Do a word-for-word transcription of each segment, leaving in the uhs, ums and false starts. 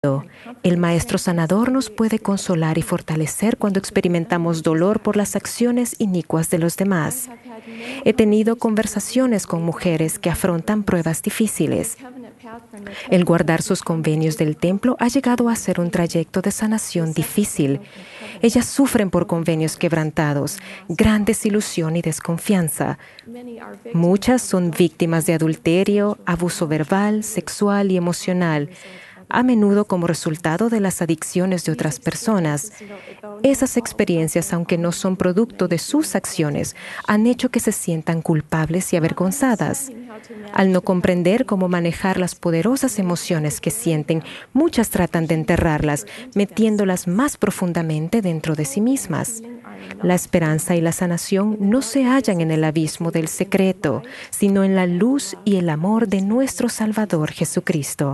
El Maestro Sanador nos puede consolar y fortalecer cuando experimentamos dolor por las acciones inicuas de los demás. He tenido conversaciones con mujeres que afrontan pruebas difíciles. El guardar sus convenios del templo ha llegado a ser un trayecto de sanación difícil. Ellas sufren por convenios quebrantados, gran desilusión y desconfianza. Muchas son víctimas de adulterio, abuso verbal, sexual y emocional, a menudo como resultado de las adicciones de otras personas. Esas experiencias, aunque no son producto de sus acciones, han hecho que se sientan culpables y avergonzadas. Al no comprender cómo manejar las poderosas emociones que sienten, muchas tratan de enterrarlas, metiéndolas más profundamente dentro de sí mismas. La esperanza y la sanación no se hallan en el abismo del secreto, sino en la luz y el amor de nuestro Salvador Jesucristo.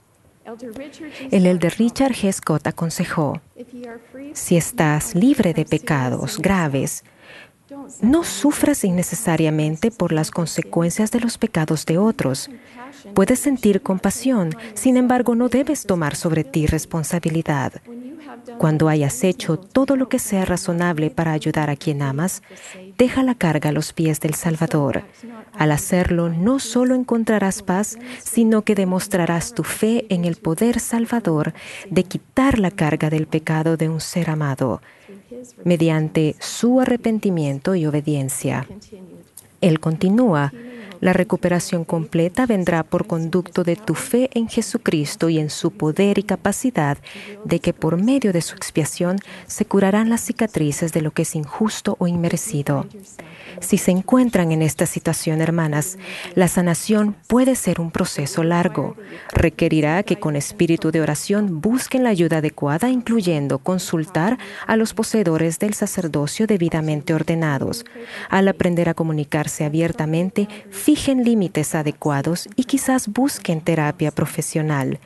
El elder Richard G. Scott aconsejó: si estás libre de pecados graves, no sufras innecesariamente por las consecuencias de los pecados de otros. Puedes sentir compasión, sin embargo, no debes tomar sobre ti responsabilidad. Cuando hayas hecho todo lo que sea razonable para ayudar a quien amas, deja la carga a los pies del Salvador. Al hacerlo, no solo encontrarás paz, sino que demostrarás tu fe en el poder salvador de quitar la carga del pecado de un ser amado, mediante su arrepentimiento y obediencia. Él continúa: la recuperación completa vendrá por conducto de tu fe en Jesucristo y en su poder y capacidad de que por medio de su expiación se curarán las cicatrices de lo que es injusto o inmerecido. Si se encuentran en esta situación, hermanas, la sanación puede ser un proceso largo. Requerirá que con espíritu de oración busquen la ayuda adecuada, incluyendo consultar a los poseedores del sacerdocio debidamente ordenados. Al aprender a comunicarse abiertamente, fijen límites adecuados y quizás busquen terapia profesional.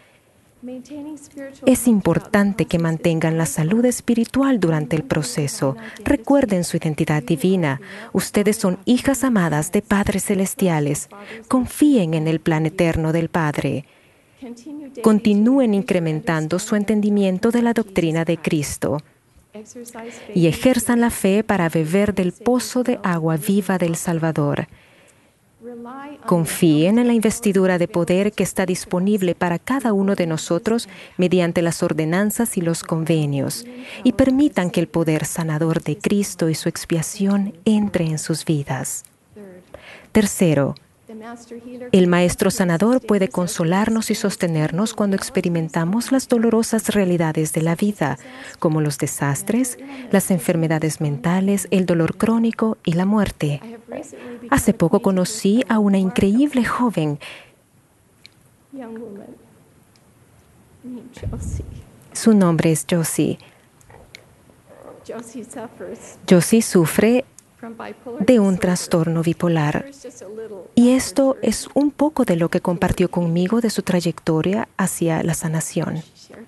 Es importante que mantengan la salud espiritual durante el proceso. Recuerden su identidad divina. Ustedes son hijas amadas de padres celestiales. Confíen en el plan eterno del Padre. Continúen incrementando su entendimiento de la doctrina de Cristo y ejerzan la fe para beber del pozo de agua viva del Salvador. Confíen en la investidura de poder que está disponible para cada uno de nosotros mediante las ordenanzas y los convenios, y permitan que el poder sanador de Cristo y su expiación entre en sus vidas. Tercero, el Maestro Sanador puede consolarnos y sostenernos cuando experimentamos las dolorosas realidades de la vida, como los desastres, las enfermedades mentales, el dolor crónico y la muerte. Hace poco conocí a una increíble joven. Su nombre es Josie. Josie sufre de un trastorno bipolar. Y esto es un poco de lo que compartió conmigo de su trayectoria hacia la sanación.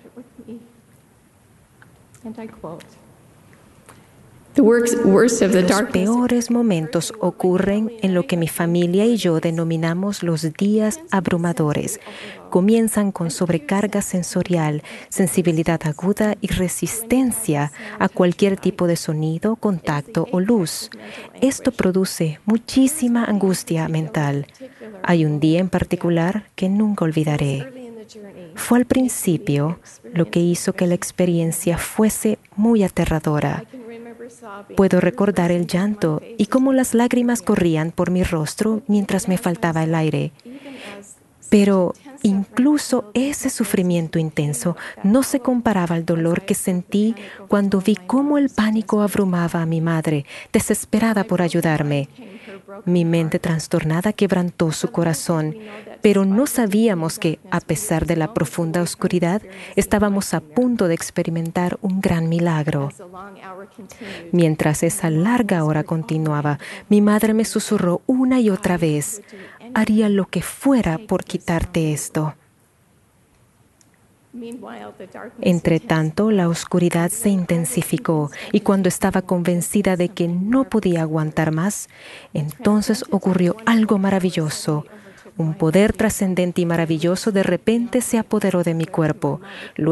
Los peores momentos ocurren en lo que mi familia y yo denominamos los días abrumadores. Comienzan con sobrecarga sensorial, sensibilidad aguda y resistencia a cualquier tipo de sonido, contacto o luz. Esto produce muchísima angustia mental. Hay un día en particular que nunca olvidaré. Fue al principio lo que hizo que la experiencia fuese muy aterradora. Puedo recordar el llanto y cómo las lágrimas corrían por mi rostro mientras me faltaba el aire. Pero incluso ese sufrimiento intenso no se comparaba al dolor que sentí cuando vi cómo el pánico abrumaba a mi madre, desesperada por ayudarme. Mi mente trastornada quebrantó su corazón, pero no sabíamos que, a pesar de la profunda oscuridad, estábamos a punto de experimentar un gran milagro. Mientras esa larga hora continuaba, mi madre me susurró una y otra vez: haría lo que fuera por quitarte esto. Entre tanto, la oscuridad se intensificó y cuando estaba convencida de que no podía aguantar más, entonces ocurrió algo maravilloso. Un poder trascendente y maravilloso de repente se apoderó de mi cuerpo.